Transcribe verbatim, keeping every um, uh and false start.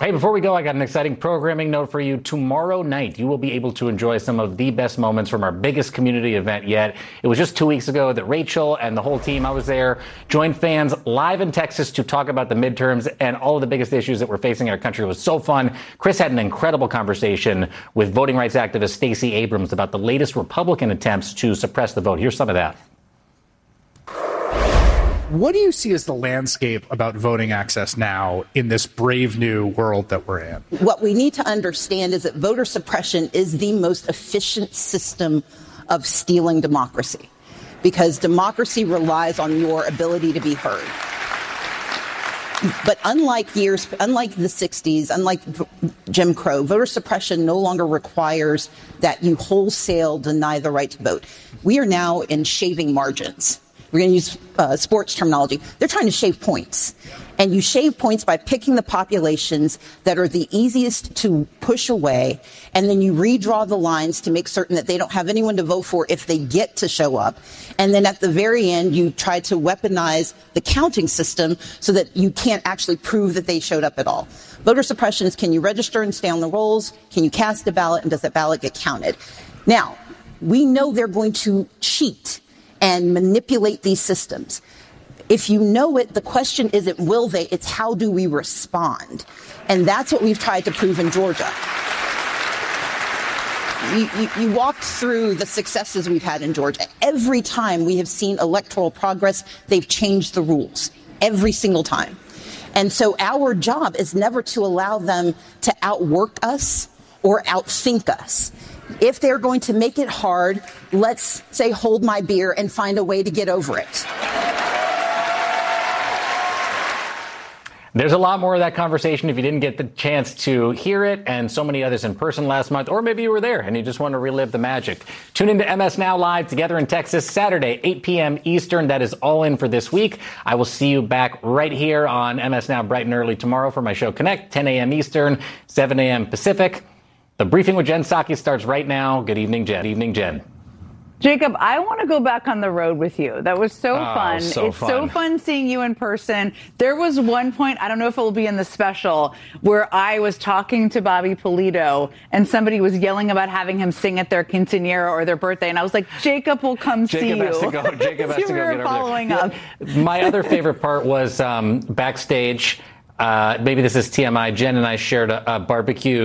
Hey, before we go, I got an exciting programming note for you. Tomorrow night, you will be able to enjoy some of the best moments from our biggest community event yet. It was just two weeks ago that Rachel and the whole team, I was there, joined fans live in Texas to talk about the midterms and all of the biggest issues that we're facing in our country. It was so fun. Chris had an incredible conversation with voting rights activist Stacey Abrams about the latest Republican attempts to suppress the vote. Here's some of that. What do you see as the landscape about voting access now in this brave new world that we're in? What we need to understand is that voter suppression is the most efficient system of stealing democracy, because democracy relies on your ability to be heard. But unlike years, unlike the sixties, unlike Jim Crow, voter suppression no longer requires that you wholesale deny the right to vote. We are now in shaving margins. We're going to use uh, sports terminology. They're trying to shave points. And you shave points by picking the populations that are the easiest to push away, and then you redraw the lines to make certain that they don't have anyone to vote for if they get to show up. And then at the very end, you try to weaponize the counting system so that you can't actually prove that they showed up at all. Voter suppression is, can you register and stay on the rolls? Can you cast a ballot, and does that ballot get counted? Now, we know they're going to cheat and manipulate these systems. If you know it, the question isn't will they, it's how do we respond? And that's what we've tried to prove in Georgia. You, you, you walked through the successes we've had in Georgia. Every time we have seen electoral progress, they've changed the rules. Every single time. And so our job is never to allow them to outwork us or outthink us. If they're going to make it hard, let's say hold my beer and find a way to get over it. There's a lot more of that conversation if you didn't get the chance to hear it, and so many others in person last month, or maybe you were there and you just want to relive the magic. Tune into M S Now Live together in Texas, Saturday, eight p.m. Eastern. That is all in for this week. I will see you back right here on M S Now bright and early tomorrow for my show Connect, ten a.m. Eastern, seven a.m. Pacific. The briefing with Jen Psaki starts right now. Good evening, Jen. Good evening, Jen. Jacob, I want to go back on the road with you. That was so oh, fun. So it's fun. so fun seeing you in person. There was one point, I don't know if it will be in the special, where I was talking to Bobby Polito and somebody was yelling about having him sing at their quinceanera or their birthday. And I was like, Jacob will come Jacob see you. Has to go. Jacob has so to we go were get over following there. up. Yeah. My other favorite part was um, backstage. Uh, maybe this is T M I. Jen and I shared a, a barbecue